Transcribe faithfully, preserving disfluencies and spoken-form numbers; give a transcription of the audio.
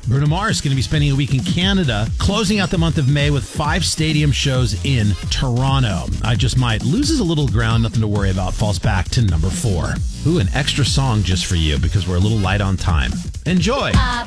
Bruno Mars is going to be spending a week in Canada, closing out the month of May with five stadium shows in Toronto. I Just Might loses a little ground, nothing to worry about, falls back to number four. Ooh, an extra song just for you because we're a little light on time. Enjoy! I